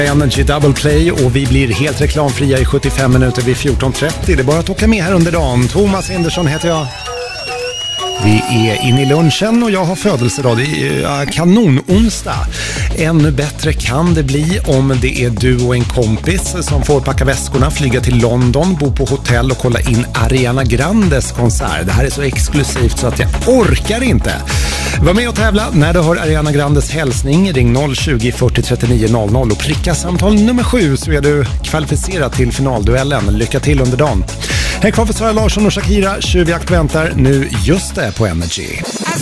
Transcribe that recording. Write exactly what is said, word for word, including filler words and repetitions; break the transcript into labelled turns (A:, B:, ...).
A: Energy Double Play och vi blir helt reklamfria i sjuttiofem minuter vid fjorton trettio. Det är bara att åka med här under dagen. Thomas Henderson heter jag. Vi är inne i lunchen och jag har födelsedag. Det är kanononsdag. Ännu bättre kan det bli om det är du och en kompis som får packa väskorna, flyga till London, bo på hotell och kolla in Ariana Grandes konsert. Det här är så exklusivt så att jag orkar inte. Var med och tävla när du hör Ariana Grandes hälsning. Ring noll tjugo, fyrtio, trettionio noll noll och pricka samtal nummer sju så är du kvalificerad till finalduellen. Lycka till under dagen. Här kvar för Sara Larsson och Shakira. Tjuvjakt väntar nu just det på Energy.